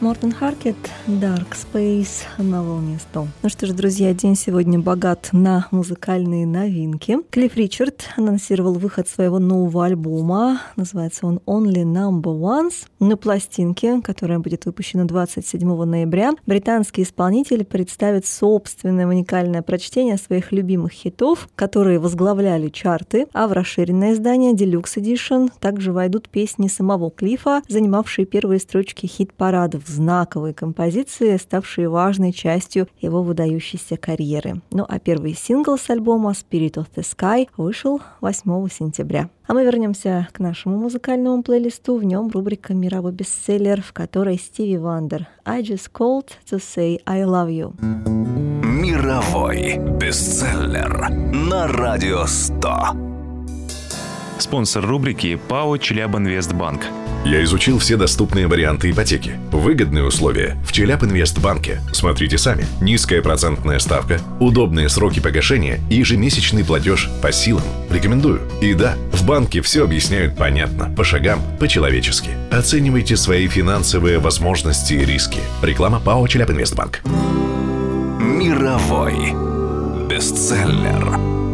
Мортен Харкет, Dark Space на волне 100. Ну что ж, друзья, день сегодня богат на музыкальные новинки. Клифф Ричард анонсировал выход своего нового альбома. Называется он Only Number Ones. На пластинке, которая будет выпущена 27 ноября, британский исполнитель представит собственное уникальное прочтение своих любимых хитов, которые возглавляли чарты, а в расширенное издание Deluxe Edition также войдут песни самого Клиффа, занимавшие первые строчки хит-парадов, знаковые композиции, ставшие важной частью его выдающейся карьеры. Ну а первый сингл с альбома Spirit of the Sky вышел 8 сентября. А мы вернемся к нашему музыкальному плейлисту. В нем рубрика «Мировой бестселлер», в которой Стиви Вандер «I just called to say I love you». Мировой бестселлер на Радио 100. Спонсор рубрики ПАО «Челябинвестбанк». Я изучил все доступные варианты ипотеки. Выгодные условия в Челябинвестбанке. Смотрите сами. Низкая процентная ставка, удобные сроки погашения и ежемесячный платеж по силам. Рекомендую. И да, в банке все объясняют понятно, по шагам, по-человечески. Оценивайте свои финансовые возможности и риски. Реклама ПАО «Челябинвестбанк». Мировой бестселлер.